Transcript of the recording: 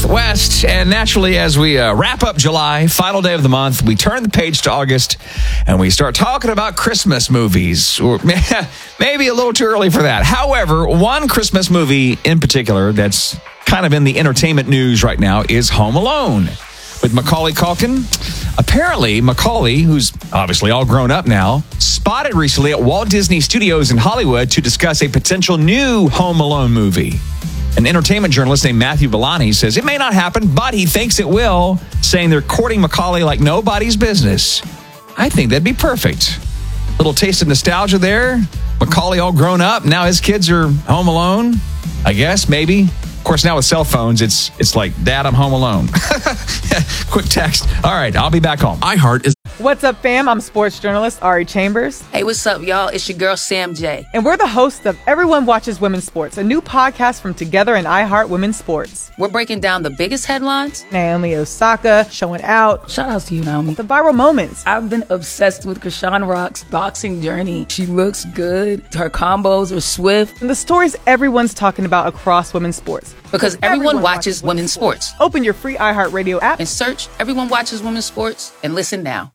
Northwest. And naturally, as we wrap up July, final day of the month, we turn the page to August and we start talking about Christmas movies. Or maybe a little too early for that. However, one Christmas movie in particular that's kind of in the entertainment news right now is Home Alone with Macaulay Culkin. Apparently, Macaulay, who's obviously all grown up now, spotted recently at Walt Disney Studios in Hollywood to discuss a potential new Home Alone movie. An entertainment journalist named Matthew Bellani says it may not happen, but he thinks it will, saying they're courting Macaulay like nobody's business. I think that'd be perfect. Little taste of nostalgia there. Macaulay all grown up. Now his kids are home alone. I guess, maybe. Of course, now with cell phones, it's like, Dad, I'm home alone. Quick text. All right, I'll be back home. iHeart is... What's up, fam? I'm sports journalist Ari Chambers. Hey, what's up, y'all? It's your girl, Sam J. And we're the hosts of Everyone Watches Women's Sports, a new podcast from Together and iHeart Women's Sports. We're breaking down the biggest headlines. Naomi Osaka showing out. Shout out to you, Naomi. The viral moments. I've been obsessed with Krishan Rock's boxing journey. She looks good. Her combos are swift. And the stories everyone's talking about across women's sports. Because everyone watches women's sports. Open your free iHeart Radio app and search Everyone Watches Women's Sports and listen now.